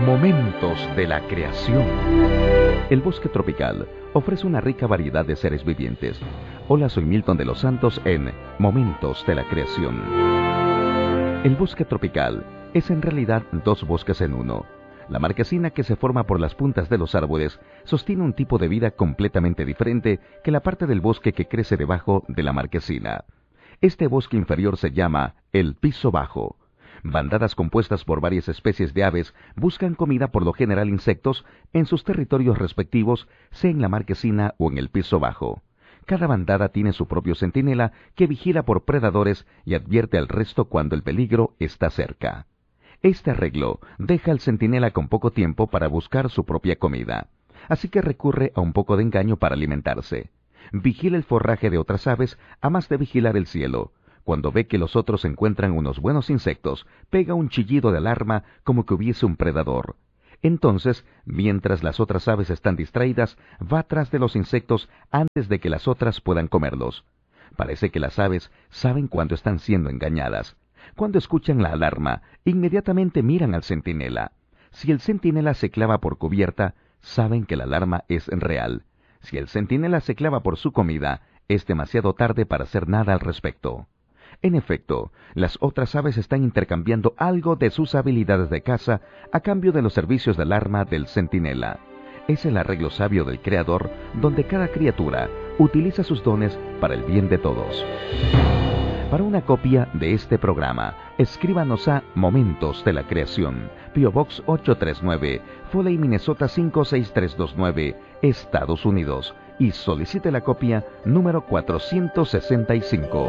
Momentos de la creación. El bosque tropical ofrece una rica variedad de seres vivientes. Hola, soy Milton de los Santos en Momentos de la creación. El bosque tropical es en realidad dos bosques en uno. La marquesina, que se forma por las puntas de los árboles, sostiene un tipo de vida completamente diferente que la parte del bosque que crece debajo de la marquesina. Este bosque inferior se llama el piso bajo. Bandadas compuestas por varias especies de aves buscan comida, por lo general insectos, en sus territorios respectivos, sea en la marquesina o en el piso bajo. Cada bandada tiene su propio centinela que vigila por predadores y advierte al resto cuando el peligro está cerca. Este arreglo deja al centinela con poco tiempo para buscar su propia comida, así que recurre a un poco de engaño para alimentarse. Vigila el forraje de otras aves a más de vigilar el cielo. Cuando ve que los otros encuentran unos buenos insectos, pega un chillido de alarma como que hubiese un predador. Entonces, mientras las otras aves están distraídas, va tras de los insectos antes de que las otras puedan comerlos. Parece que las aves saben cuando están siendo engañadas. Cuando escuchan la alarma, inmediatamente miran al centinela. Si el centinela se clava por cubierta, saben que la alarma es real. Si el centinela se clava por su comida, es demasiado tarde para hacer nada al respecto. En efecto, las otras aves están intercambiando algo de sus habilidades de caza a cambio de los servicios de alarma del centinela. Es el arreglo sabio del Creador, donde cada criatura utiliza sus dones para el bien de todos. Para una copia de este programa, escríbanos a Momentos de la Creación, P.O. Box 839, Foley, Minnesota 56329, Estados Unidos, y solicite la copia número 465.